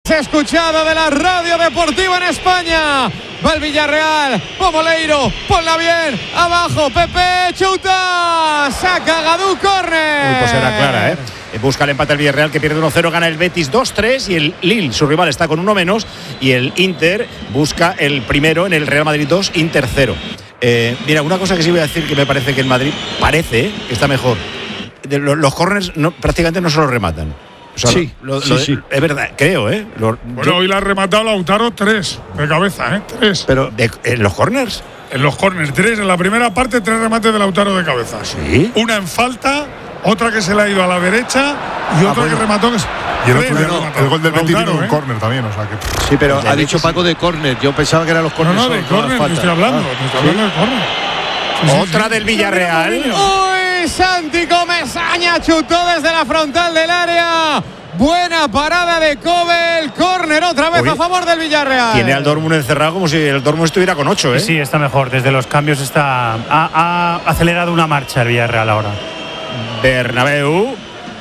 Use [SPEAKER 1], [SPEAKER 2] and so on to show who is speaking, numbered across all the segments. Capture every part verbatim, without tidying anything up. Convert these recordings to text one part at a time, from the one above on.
[SPEAKER 1] más escuchado de la radio deportiva en España. Va el Villarreal, Pomoleiro, ponla bien, abajo, Pepe, chuta, saca Gadú, córner.
[SPEAKER 2] Pues era clara, ¿eh? Busca el empate el Villarreal, que pierde uno cero, gana el Betis dos tres y el Lille, su rival, está con uno menos, y el Inter busca el primero en el Real Madrid dos, Inter cero. Eh, mira, una cosa que sí voy a decir, que me parece que el Madrid parece ¿eh? que está mejor. De los, los córners no, prácticamente no se los rematan. O sea,
[SPEAKER 3] sí,
[SPEAKER 2] lo, lo,
[SPEAKER 3] sí,
[SPEAKER 2] lo,
[SPEAKER 3] sí.
[SPEAKER 2] Es verdad, creo, ¿eh? Lo,
[SPEAKER 4] bueno,
[SPEAKER 2] yo,
[SPEAKER 4] hoy la ha rematado Lautaro tres de cabeza, ¿eh? Tres.
[SPEAKER 2] Pero, de, ¿en los córners?
[SPEAKER 4] En los córners, tres. En la primera parte, tres remates de Lautaro de cabeza.
[SPEAKER 2] Sí.
[SPEAKER 4] Una en falta, otra que se le ha ido a la derecha y
[SPEAKER 3] ah,
[SPEAKER 4] otra
[SPEAKER 3] bueno.
[SPEAKER 4] que remató. Que es,
[SPEAKER 5] y el otro día no, el gol del Betis vino un
[SPEAKER 4] ¿eh?
[SPEAKER 5] córner también, o sea que.
[SPEAKER 3] Sí, pero ha dicho
[SPEAKER 2] sí.
[SPEAKER 3] Paco de córner. Yo pensaba que eran los córners.
[SPEAKER 4] No, no, de córner, te estoy hablando.
[SPEAKER 3] Ah,
[SPEAKER 4] te estoy hablando de córner. Sí, sí,
[SPEAKER 2] Otra
[SPEAKER 4] sí.
[SPEAKER 2] del Villarreal.
[SPEAKER 1] Uy, Santi Comesaña chutó desde la frontal del área. Buena parada de Kobel, córner otra vez. Uy, a favor del Villarreal.
[SPEAKER 2] Tiene al Dortmund encerrado como si el Dortmund estuviera con ocho, ¿eh?
[SPEAKER 6] Sí, está mejor. Desde los cambios está ha, ha acelerado una marcha el Villarreal ahora.
[SPEAKER 2] Bernabéu.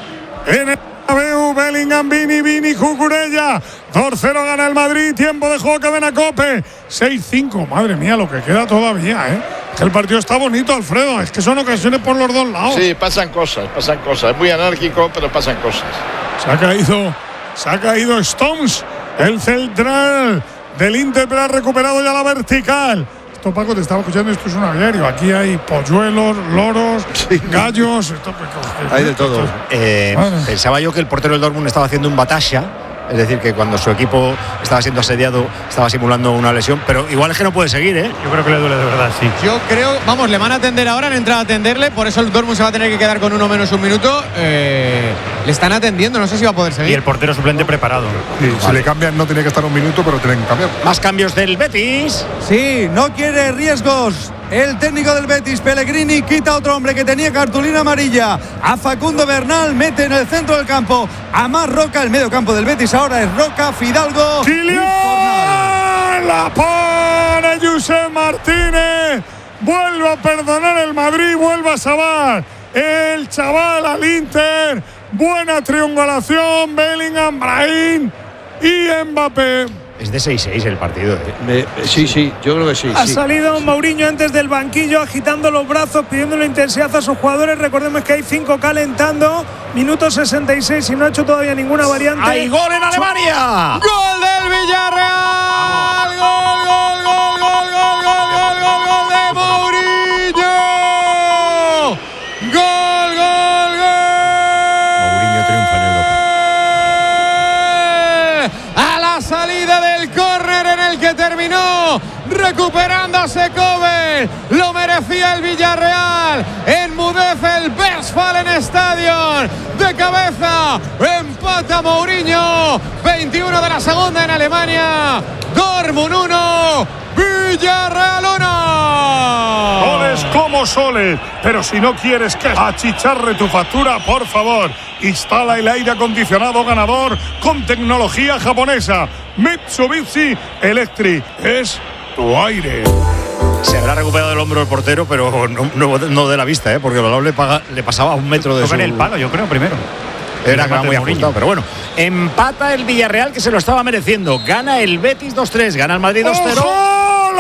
[SPEAKER 4] En el Bernabéu, Bellingham, Vini, Vini, Cucurella. dos cero gana el Madrid. Tiempo de juego, cadena COPE. seis cinco. Madre mía, lo que queda todavía, ¿eh? Que el partido está bonito, Alfredo. Es que son ocasiones por los dos lados.
[SPEAKER 7] Sí, pasan cosas, pasan cosas. Es muy anárquico, pero pasan cosas.
[SPEAKER 4] Se ha caído, se ha caído Stones, el central del Inter, pero ha recuperado ya la vertical. Esto, Paco, te estaba escuchando, esto es un aviario. Aquí hay polluelos, loros, sí. gallos. Esto,
[SPEAKER 3] hay de todo.
[SPEAKER 2] Eh, pensaba yo que el portero del Dortmund estaba haciendo un batasha. Es decir, que cuando su equipo estaba siendo asediado, estaba simulando una lesión, pero igual es que no puede seguir, ¿eh?
[SPEAKER 6] Yo creo que le duele de verdad, sí.
[SPEAKER 1] Yo creo, vamos, le van a atender ahora, han entrado a atenderle, por eso el Dortmund se va a tener que quedar con uno menos un minuto. Eh, le están atendiendo, no sé si va a poder seguir.
[SPEAKER 6] Y el portero suplente preparado.
[SPEAKER 5] Sí, vale. Si le cambian, no tiene que estar un minuto, pero tienen que cambiar.
[SPEAKER 2] Más cambios del Betis.
[SPEAKER 8] Sí, no quiere riesgos. El técnico del Betis, Pellegrini, quita a otro hombre que tenía cartulina amarilla. A Facundo Bernal, mete en el centro del campo a Mar Roca. El medio campo del Betis ahora es Roca, Fidalgo.
[SPEAKER 4] ¡Kylian! La pone Josep Martínez. Vuelve a perdonar el Madrid, vuelve a salvar el chaval al Inter. Buena triangulación, Bellingham, Brahim y Mbappé.
[SPEAKER 2] Es de seis seis el partido, ¿eh?
[SPEAKER 3] Me, sí, sí, yo creo que sí.
[SPEAKER 9] Ha
[SPEAKER 3] sí.
[SPEAKER 9] salido Mourinho antes del banquillo agitando los brazos, pidiéndole intensidad a sus jugadores. Recordemos que hay cinco calentando. Minuto sesenta y seis y no ha hecho todavía ninguna variante.
[SPEAKER 2] ¡Hay gol en Alemania!
[SPEAKER 1] ¡Gol del Villarreal! ¡Gol, gol, gol, gol, gol, gol, gol, gol, gol de Mourinho! ¡Gol, gol, gol!
[SPEAKER 2] Mourinho triunfa en Europa.
[SPEAKER 1] A la salida del córner en el que terminó recuperándose Kobel, lo merecía el Villarreal, enmudece el Westfalen Stadion, de cabeza empata Mourinho, veintiuno de la segunda en Alemania, Dortmund uno, Villarreal uno.
[SPEAKER 4] Soles como soles, pero si no quieres que achicharre tu factura, por favor, instala el aire acondicionado ganador con tecnología japonesa. Mitsubishi Electric es tu aire.
[SPEAKER 2] Se habrá recuperado el hombro el portero, pero no, no, no de la vista, ¿eh? Porque Balón le, paga, le pasaba a un metro de su...
[SPEAKER 6] en el palo, yo creo, primero.
[SPEAKER 2] Era muy ajustado, pero bueno. Empata el Villarreal, que se lo estaba mereciendo. Gana el Betis dos tres, gana el Madrid dos cero.
[SPEAKER 4] ¡Ojo,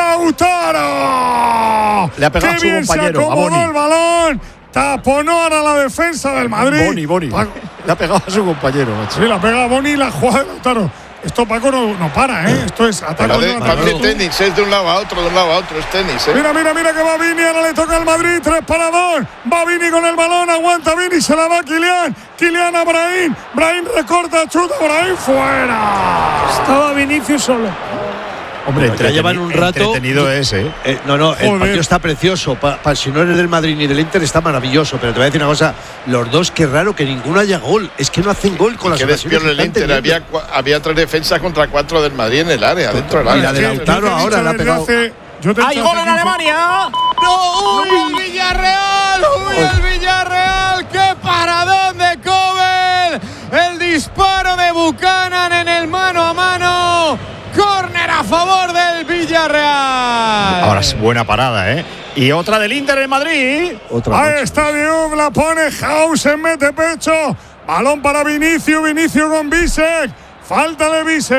[SPEAKER 4] Lautaro!
[SPEAKER 2] Le ha pegado
[SPEAKER 4] ¡Qué
[SPEAKER 2] a su
[SPEAKER 4] bien
[SPEAKER 2] compañero,
[SPEAKER 4] se
[SPEAKER 2] a
[SPEAKER 4] acomodó
[SPEAKER 2] Boni!
[SPEAKER 4] el balón! Taponó ahora la defensa del Madrid.
[SPEAKER 2] Boni, Boni. Le ha pegado a su compañero, macho.
[SPEAKER 4] Sí, la pega a Boni y la juega de Lautaro. Esto, Paco, no, no para, ¿eh? Esto es ataque.
[SPEAKER 7] Parece tenis, es de un lado a otro, de un lado a otro, es tenis, ¿eh?
[SPEAKER 4] Mira, mira, mira que va Vini, ahora le toca al Madrid, tres para dos. Va Vini con el balón, aguanta Vini, se la va Kylian. Kylian a Brahim. Brahim recorta, chuta, Brahim fuera.
[SPEAKER 9] Estaba Vinicius solo.
[SPEAKER 2] Hombre,
[SPEAKER 3] ya llevan un rato.
[SPEAKER 2] Entretenido es, ¿eh?
[SPEAKER 3] eh no, no, el
[SPEAKER 4] Joder.
[SPEAKER 3] partido está precioso. Pa, pa, si no eres del Madrid ni del Inter, está maravilloso. Pero te voy a decir una cosa: los dos, qué raro que ninguno haya gol. Es que no hacen gol con las
[SPEAKER 7] Que
[SPEAKER 3] ocasiones
[SPEAKER 7] despión el
[SPEAKER 3] que
[SPEAKER 7] Inter.
[SPEAKER 3] están
[SPEAKER 7] Había, había tres defensas contra cuatro del Madrid en el área, dentro del
[SPEAKER 3] Y
[SPEAKER 7] área.
[SPEAKER 3] la de Lautaro ahora la ha pegado.
[SPEAKER 2] ¡Hay gol en Alemania!
[SPEAKER 1] ¡No! ¡Uy, el Villarreal! ¡Uy, el Villarreal! ¡Qué paradón de Kobel! El disparo de Buchanan en el mano a mano. Córner a favor del Villarreal.
[SPEAKER 2] Ahora es buena parada, ¿eh? Y otra del Inter en Madrid.
[SPEAKER 3] Otra
[SPEAKER 4] Ahí
[SPEAKER 3] noche.
[SPEAKER 4] está Diop, la pone Hausen, mete pecho. Balón para Vinicius, Vinicius con Bisek. Falta de Bisek.